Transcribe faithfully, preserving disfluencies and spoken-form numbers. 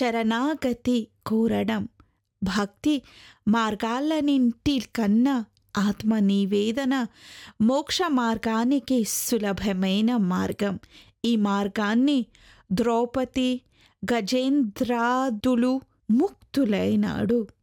శరణాగతి కోరడం భక్తి మార్గాలన్నింటి కన్నా ఆత్మ నివేదన మోక్ష మార్గానికి సులభమైన మార్గం. ఈ మార్గాన్ని ద్రౌపది గజేంద్రాదులు ముక్తులైనాడు.